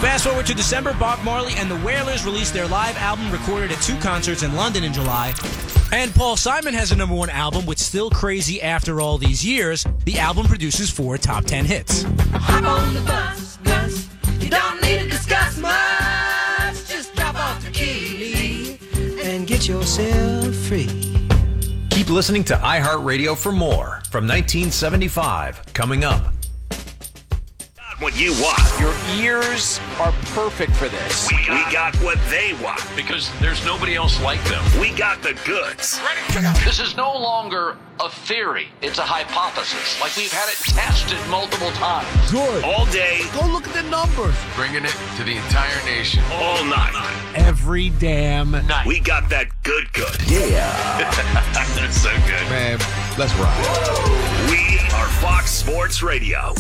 Fast forward to December, Bob Marley and the Wailers released their live album recorded at 2 concerts in London in July. And Paul Simon has a #1 album with Still Crazy After All These Years. The album produces 4 top 10 hits. Hop on the bus, Gus. You don't need to discuss much. Just drop off the key and get yourself free. Keep listening to iHeartRadio for more from 1975. Coming up. What you want. Your ears are perfect for this. We got what they want. Because there's nobody else like them. We got the goods. This is no longer a theory. It's a hypothesis. Like we've had it tested multiple times. Good. All day. Go look at the numbers. Bringing it to the entire nation. All night. Every damn night. We got that good. Yeah. That's so good. Man, let's ride. We are Fox Sports Radio.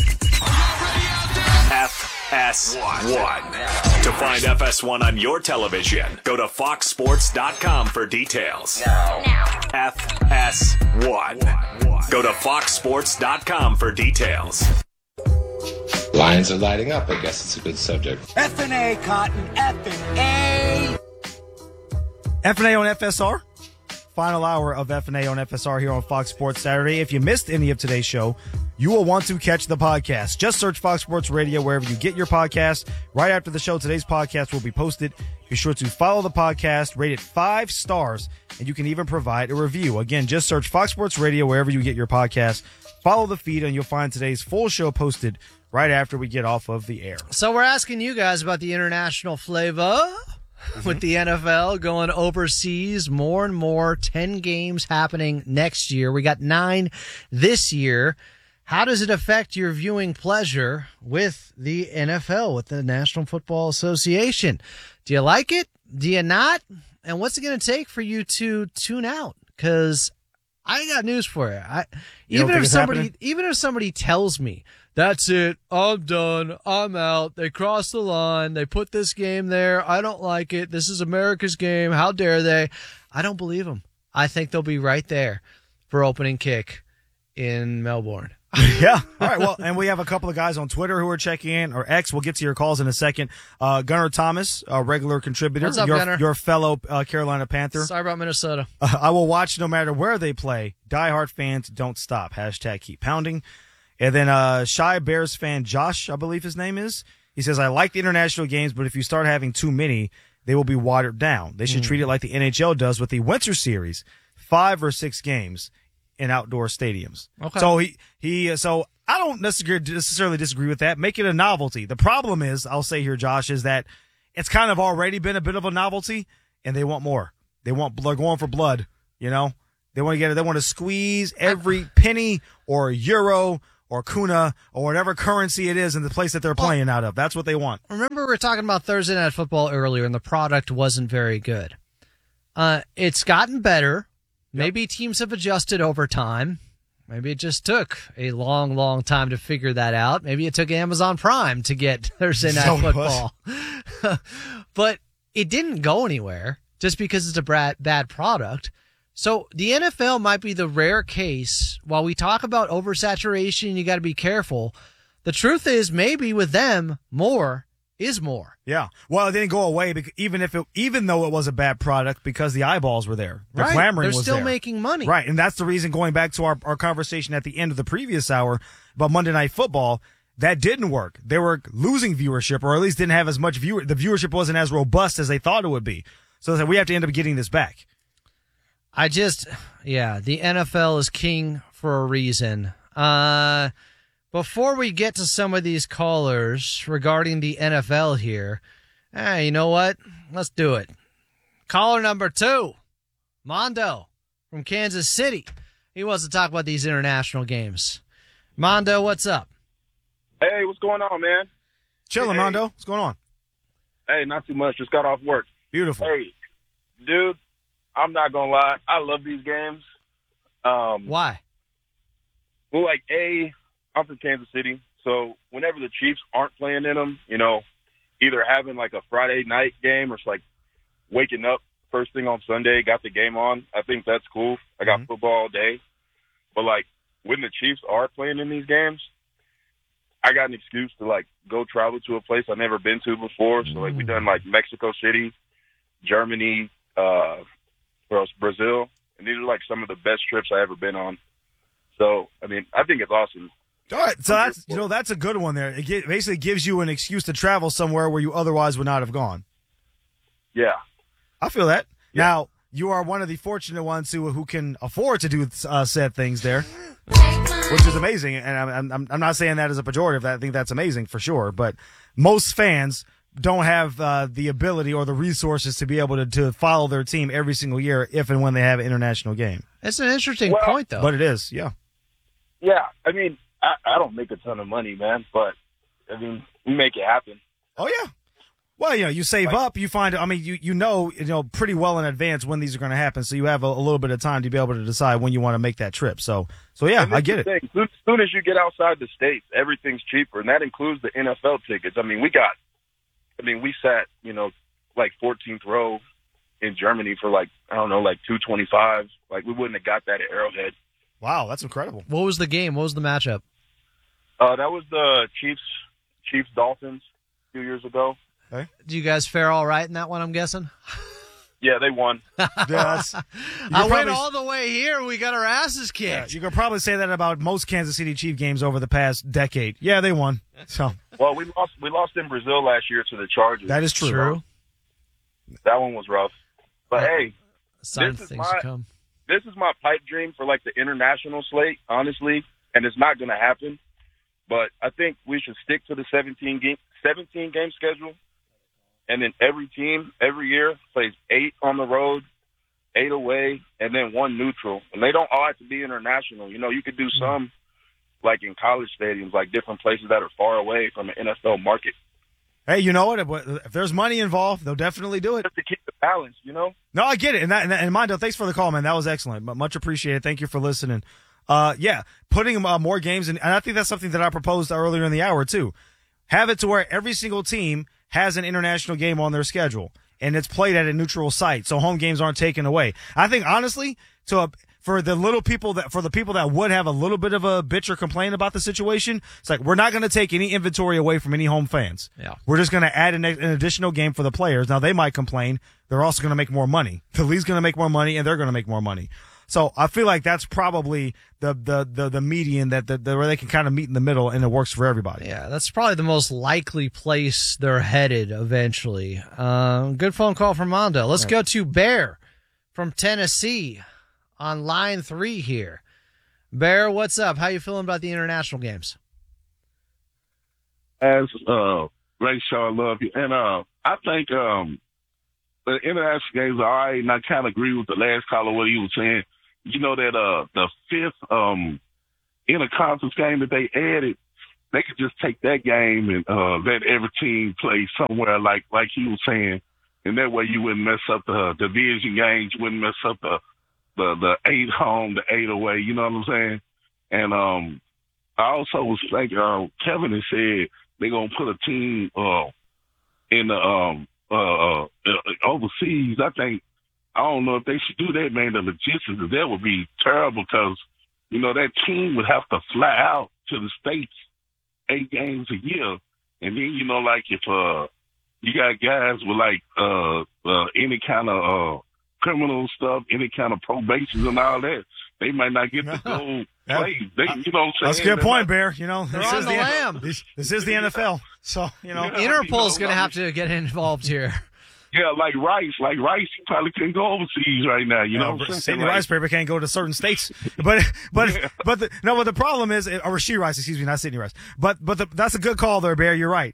FS1. To find FS1 on your television, go to foxsports.com for details. Now. FS1. Go to foxsports.com for details. Lions are lighting up. I guess it's a good subject. F&A, Cotton. F&A. F&A on FSR. Final hour of F&A on FSR here on Fox Sports Saturday. If you missed any of today's show, you will want to catch the podcast. Just search Fox Sports Radio wherever you get your podcast. Right after the show, today's podcast will be posted. Be sure to follow the podcast, rate it 5 stars, and you can even provide a review. Again, just search Fox Sports Radio wherever you get your podcast. Follow the feed, and you'll find today's full show posted right after we get off of the air. So we're asking you guys about the international flavor with the NFL going overseas more and more. 10 games happening next year. We got 9 this year. How does it affect your viewing pleasure with the NFL, with the National Football Association? Do you like it? Do you not? And what's it going to take for you to tune out? Because I got news for you. Even if somebody tells me, that's it, I'm done, I'm out, they crossed the line, they put this game there, I don't like it, this is America's game, how dare they? I don't believe them. I think they'll be right there for opening kick in Melbourne. Yeah. All right. Well, and we have a couple of guys on Twitter who are checking in, or X. We'll get to your calls in a second. Gunnar Thomas, a regular contributor. What's up, Gunnar? Your fellow Carolina Panther. Sorry about Minnesota. I will watch no matter where they play. Diehard fans don't stop. # keep pounding. And then Shy Bears fan Josh, I believe his name is. He says, I like the international games, but if you start having too many, they will be watered down. They should treat it like the NHL does with the Winter Series, 5 or 6 games in outdoor stadiums. Okay. So I don't necessarily disagree with that. Make it a novelty. The problem is, I'll say here, Josh, is that it's kind of already been a bit of a novelty, and they want more. They're going for blood, you know? They want to squeeze every penny or euro or kuna or whatever currency it is in the place that they're playing out of. That's what they want. Remember we were talking about Thursday Night Football earlier, and the product wasn't very good. It's gotten better. Maybe teams have adjusted over time. Maybe it just took a long, long time to figure that out. Maybe it took Amazon Prime to get Thursday Night Football. But it didn't go anywhere just because it's a bad product. So the NFL might be the rare case. While we talk about oversaturation, you got to be careful. The truth is, maybe with them, more is more. Yeah. Well, it didn't go away even though it was a bad product, because the eyeballs were there. The clamoring was there. They're still making money. Right. And that's the reason, going back to our conversation at the end of the previous hour about Monday Night Football, that didn't work. They were losing viewership, or at least didn't have as much the viewership wasn't as robust as they thought it would be. So we have to end up getting this back. The NFL is king for a reason. Before we get to some of these callers regarding the NFL here, you know what? Let's do it. Caller number 2, Mondo from Kansas City. He wants to talk about these international games. Mondo, what's up? Hey, what's going on, man? Chilling, Mondo. What's going on? Hey, not too much. Just got off work. Beautiful. Hey, dude, I'm not going to lie. I love these games. Why? Well, I'm from Kansas City, so whenever the Chiefs aren't playing in them, either having like a Friday night game or it's like waking up first thing on Sunday, got the game on, I think that's cool. I got football all day. But when the Chiefs are playing in these games, I got an excuse to like go travel to a place I've never been to before. So like we done like Mexico City, Germany, where else? Brazil, and these are like some of the best trips I ever been on. So I mean, I think it's awesome. All right, so that's a good one there. It basically gives you an excuse to travel somewhere where you otherwise would not have gone. Yeah, I feel that. Yeah. Now you are one of the fortunate ones who can afford to do said things there, which is amazing. And I'm not saying that as a pejorative. I think that's amazing for sure. But most fans don't have the ability or the resources to be able to follow their team every single year if and when they have an international game. It's an interesting point, though. But it is, yeah. Yeah, I mean, I don't make a ton of money, man, but I mean, we make it happen. Oh yeah. Well, you save up, you find. I mean, you know pretty well in advance when these are going to happen, so you have a little bit of time to be able to decide when you want to make that trip. So yeah, I get it. As soon as you get outside the states, everything's cheaper, and that includes the NFL tickets. I mean, we sat like 14th row in Germany for like $225. Like we wouldn't have got that at Arrowhead. Wow, that's incredible. What was the game? What was the matchup? That was the Chiefs Dolphins a few years ago. Okay. Do you guys fare all right in that one, I'm guessing? Yeah, they won. I went all the way here. We got our asses kicked. Yeah, you could probably say that about most Kansas City Chief games over the past decade. Yeah, they won. So well, we lost in Brazil last year to the Chargers. That is true. That one was rough. But hey, this is my pipe dream for like the international slate, honestly, and it's not going to happen. But I think we should stick to the 17 game schedule, and then every team every year plays 8 on the road, 8 away, and then 1 neutral. And they don't all have to be international. You could do some like in college stadiums, like different places that are far away from an NFL market. Hey, you know what? If there's money involved, they'll definitely do it. Just to keep the balance, No, I get it. And Mondo, thanks for the call, man. That was excellent. Much appreciated. Thank you for listening. Yeah, putting more games in, and I think that's something that I proposed earlier in the hour too. Have it to where every single team has an international game on their schedule, and it's played at a neutral site, so home games aren't taken away. I think honestly, for the people that would have a little bit of a bitch or complain about the situation, it's like we're not going to take any inventory away from any home fans. Yeah, we're just going to add an additional game for the players. Now they might complain. They're also going to make more money. The league's going to make more money, and they're going to make more money. So I feel like that's probably the median where they can kind of meet in the middle, and it works for everybody. Yeah, that's probably the most likely place they're headed eventually. Good phone call from Mondo. Let's go to Bear from Tennessee on line 3 here. Bear, what's up? How you feeling about the international games? As Ray Shaw, I love you. And I think the international games are all right, and I kind of agree with the last caller, what he was saying. That the 5th interconference game that they added, they could just take that game and let every team play somewhere like he was saying, and that way you wouldn't mess up the division games, you wouldn't mess up the 8 home, the 8 away. You know what I'm saying? And I also was thinking, Kevin has said they're gonna put a team in the overseas. I don't know if they should do that, man. The logistics of that would be terrible because, that team would have to fly out to the States 8 games a year. And then, like if you got guys with like any kind of criminal stuff, any kind of probations and all that, they might not get to go play. You know what I'm saying? That's a good point, Bear. They're on the lam. This is the NFL. So, Interpol's going to have to get involed here. Yeah, like Rice, he probably couldn't go overseas right now. You know what I'm saying? Sidney Rice Paper can't go to certain states, but the problem is, or Rasheed Rice, excuse me, not Sidney Rice. But that's a good call there, Bear. You're right.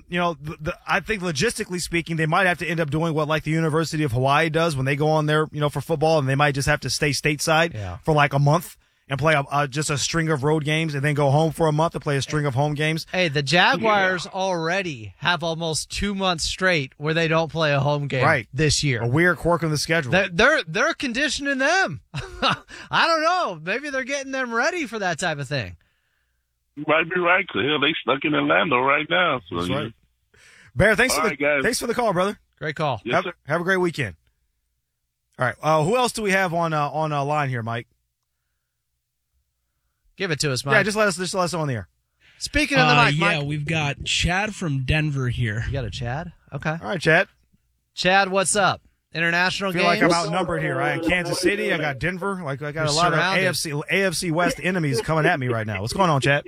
I think logistically speaking, they might have to end up doing what like the University of Hawaii does when they go on there, for football, and they might just have to stay stateside for like a month and play just a string of road games and then go home for a month and play a string of home games. Hey, the Jaguars already have almost 2 months straight where they don't play a home game this year. A weird quirk in the schedule. They're conditioning them. I don't know. Maybe they're getting them ready for that type of thing. You might be right, Cleo. They stuck in Orlando right now. So that's right. Bear, thanks for the call, brother. Great call. Yes, have a great weekend. All right. Who else do we have on line here, Mike? Give it to us, Mike. Yeah, just let us on the air. Speaking of the mic, yeah, Mike. we've got Chad from Denver here. You got a Chad? Okay. All right, Chad. Chad, what's up? International I feel games? like I'm outnumbered here. I got Kansas City. I got Denver. Like I got a lot of AFC West enemies coming at me right now. What's going on, Chad?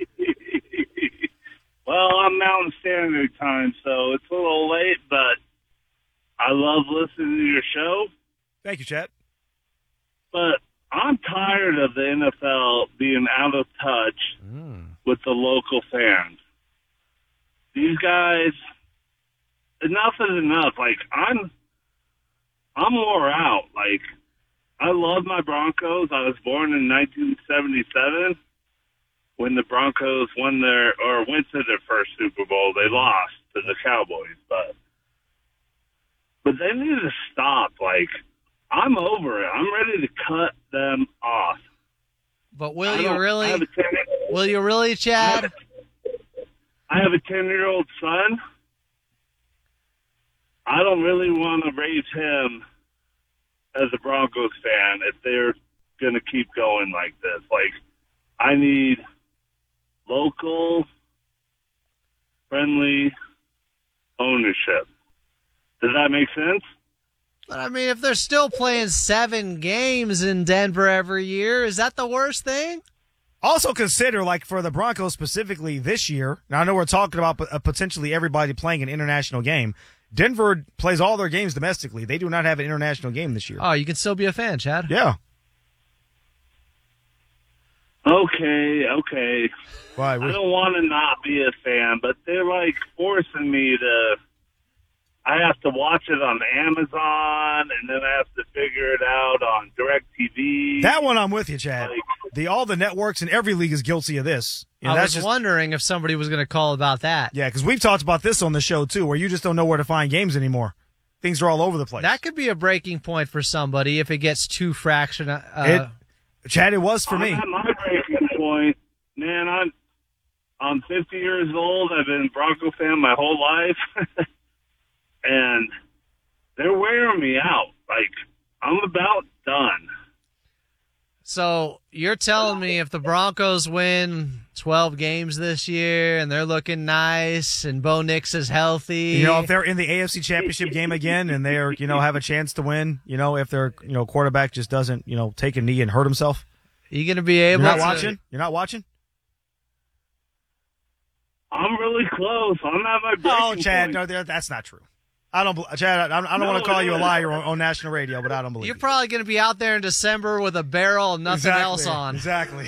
Well, I'm Mountain Standard Time, so it's a little late, but I love listening to your show. Thank you, Chad. But I'm tired of the NFL being out of touch with the local fans. These guys, enough is enough. Like, I'm wore out. Like, I love my Broncos. I was born in 1977 when the Broncos went to their first Super Bowl. They lost to the Cowboys, but they need to stop. Like, I'm over it. I'm ready to cut them off. But will you really? Will you really, Chad? I have a 10-year-old son. I don't really want to raise him as a Broncos fan if they're going to keep going like this. Like, I need local, friendly ownership. Does that make sense? But, I mean, if they're still playing 7 games in Denver every year, is that the worst thing? Also consider, like, for the Broncos specifically this year, now I know we're talking about potentially everybody playing an international game. Denver plays all their games domestically. They do not have an international game this year. Oh, you can still be a fan, Chad. Yeah. Okay. Why? I don't want to not be a fan, but they're, like, forcing me to... I have to watch it on Amazon, and then I have to figure it out on DirecTV. That one I'm with you, Chad. All the networks in every league is guilty of this. You know, I was wondering if somebody was going to call about that. Yeah, because we've talked about this on the show, too, where you just don't know where to find games anymore. Things are all over the place. That could be a breaking point for somebody if it gets too fractured. Chad, it was for me. At my breaking point, man, I'm 50 years old. I've been a Bronco fan my whole life. And they're wearing me out. Like, I'm about done. So you're telling me if the Broncos win 12 games this year and they're looking nice and Bo Nix is healthy. You know, if they're in the AFC Championship game again and they're, have a chance to win, if their, quarterback just doesn't, take a knee and hurt himself. Are you going to be able You're not watching? I'm really close. I'm at my breaking Oh, Chad, point. no, that's not true. I don't want to call you a liar on national radio, but I don't believe You're probably going to be out there in December with a barrel and nothing else on. Exactly.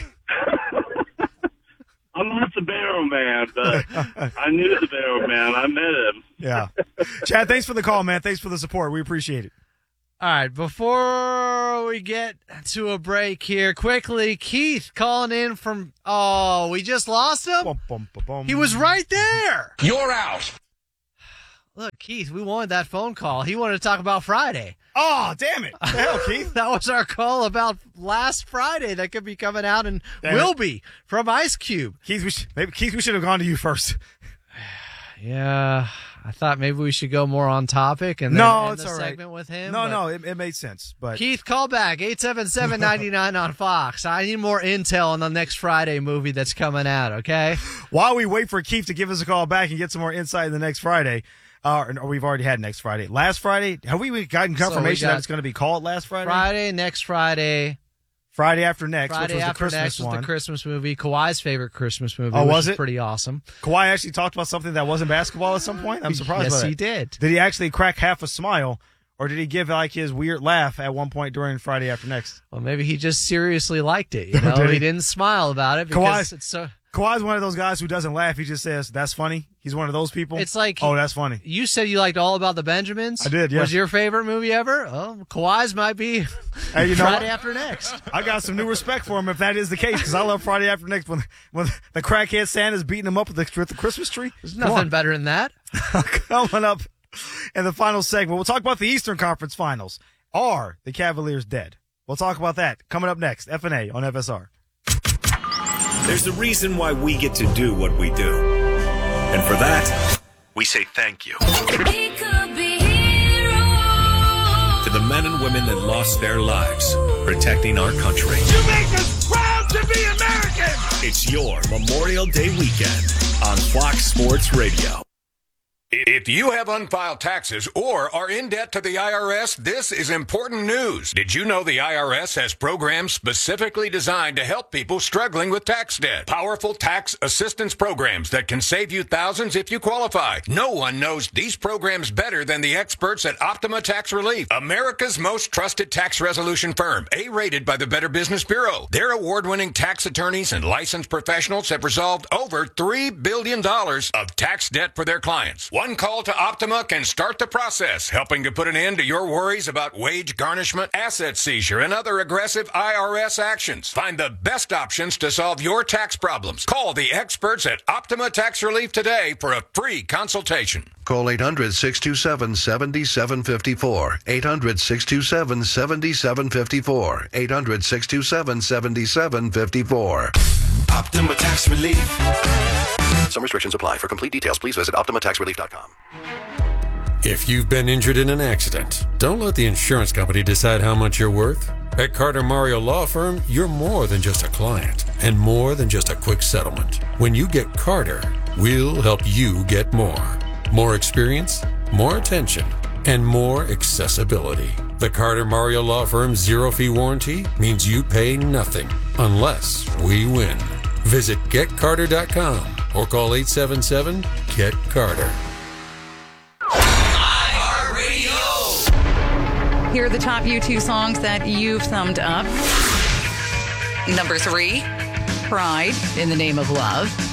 I'm not the barrel man, but I knew the barrel man. I met him. Yeah. Chad, thanks for the call, man. Thanks for the support. We appreciate it. All right, before we get to a break here, quickly, Keith calling in from, we just lost him? He was right there. You're out. Look, Keith, we wanted that phone call. He wanted to talk about Friday. Oh, damn it. What the hell, Keith? That was our call about last Friday that could be coming out and will be from Ice Cube. Keith, we should have gone to you first. Yeah, I thought maybe we should go more on topic and then end the segment with him. No, it made sense. But Keith, call back, 877-99 on Fox. I need more intel on the next Friday movie that's coming out, okay? While we wait for Keith to give us a call back and get some more insight in the next Friday, or we've already had next Friday. Last Friday, have we gotten confirmation that it's going to be called last Friday? Next Friday. Friday after next, Friday which was after the Christmas next one. Was the Christmas movie, Kawhi's favorite Christmas movie. Oh, was which it? Is pretty awesome. Kawhi actually talked about something that wasn't basketball at some point. I'm surprised. Yes, by that. he did. Did he actually crack half a smile, or did he give like his weird laugh at one point during Friday after next? Well, maybe he just seriously liked it. He didn't smile about it because it's so. Kawhi's one of those guys who doesn't laugh. He just says, "That's funny." He's one of those people. It's like, oh, that's funny. You said you liked All About the Benjamins. I did, yeah. Was your favorite movie ever? Oh, Kawhi's might be Friday After Next. I got some new respect for him if that is the case, because I love Friday After Next when the crackhead Santa's beating him up with the Christmas tree. There's nothing better than that. Coming up in the final segment, we'll talk about the Eastern Conference Finals. Are the Cavaliers dead? We'll talk about that coming up next. F&A on FSR. There's a reason why we get to do what we do. And for that, we say thank you. To the men and women that lost their lives protecting our country. You make us proud to be American! It's your Memorial Day weekend on Fox Sports Radio. If you have unfiled taxes or are in debt to the IRS, this is important news. Did you know the IRS has programs specifically designed to help people struggling with tax debt? Powerful tax assistance programs that can save you thousands if you qualify. No one knows these programs better than the experts at Optima Tax Relief, America's most trusted tax resolution firm, A-rated by the Better Business Bureau. Their award-winning tax attorneys and licensed professionals have resolved over $3 billion of tax debt for their clients. One call to Optima can start the process, helping to put an end to your worries about wage garnishment, asset seizure, and other aggressive IRS actions. Find the best options to solve your tax problems. Call the experts at Optima Tax Relief today for a free consultation. Call 800-627-7754. 800-627-7754. 800-627-7754. Optima Tax Relief. Some restrictions apply. For complete details, please visit OptimaTaxRelief.com. If you've been injured in an accident, don't let the insurance company decide how much you're worth. At Carter Mario Law Firm, you're more than just a client and more than just a quick settlement. When you get Carter, we'll help you get more. More experience, more attention, and more accessibility. The Carter Mario Law Firm's zero-fee warranty means you pay nothing unless we win. Visit GetCarter.com or call 877-GET-CARTER. Here are the top U2 songs that you've thumbed up. Number 3, Pride, In the Name of Love.